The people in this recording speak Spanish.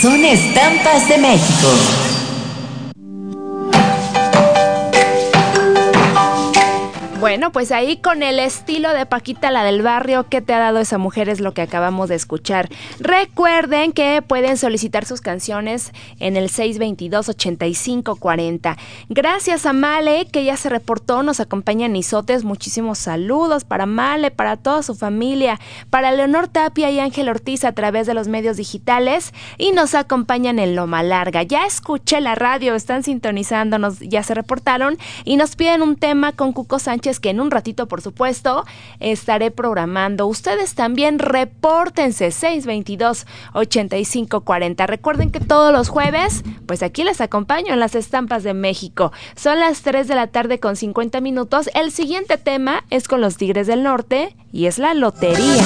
Son estampas de México. Bueno, pues ahí con el estilo de Paquita, la del barrio, ¿qué te ha dado esa mujer? Es lo que acabamos de escuchar. Recuerden que pueden solicitar sus canciones en el 622-8540. Gracias a Male, que ya se reportó, nos acompaña en Izotes. Muchísimos saludos para Male, para toda su familia, para Leonor Tapia y Ángel Ortiz a través de los medios digitales, y nos acompañan en Loma Larga. Ya escuché la radio, están sintonizándonos, ya se reportaron y nos piden un tema con Cuco Sánchez, que en un ratito, por supuesto, estaré programando. Ustedes también repórtense, 622-8540. Recuerden que todos los jueves, pues aquí les acompaño en las estampas de México. Son las 3 de la tarde con 50 minutos. El siguiente tema es con los Tigres del Norte y es la lotería.